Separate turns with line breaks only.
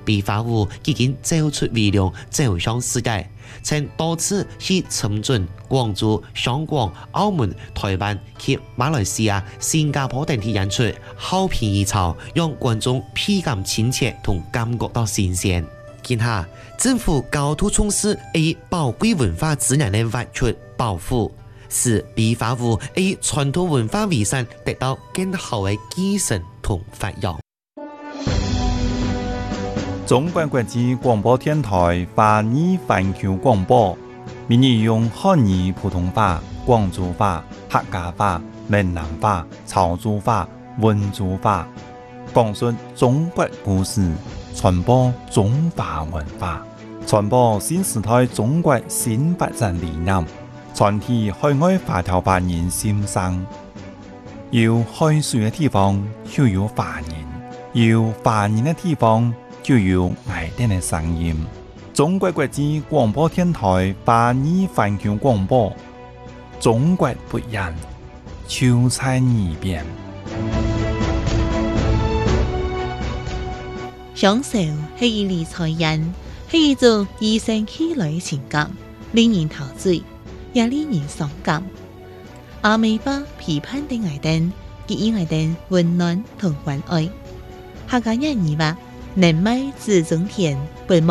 碧花湖已經走出微量，走向世界，曾多次去深圳、廣州、香港、澳門、台灣及馬來西亞、新加坡等地演出，好評如潮，讓觀眾倍感親切同感覺到新鮮。見下政府高度重視寶貴文化資源的挖掘保護，使碧花湖傳統文化遺產得到更好的繼承同發揚。
中國國際廣播電台華語環球廣播，每日用漢語、普通話、廣州話、客家話、閩南話、潮州話、溫州話，講述中國故事，傳播中華文化，傳播新時代中國新發展理念，傳遞海外華僑華人心聲。有海水的地方就有華人，有華人的地方就有愛人的聲音。中國國際廣播電台華語環球廣播，中國不一樣，就在耳邊。
享受係一理財人，係一種與生俱來的情感，令人陶醉，也令人傷感。阿美巴批判的愛人，給予愛人溫暖同關愛。客家人話，人美自種田，本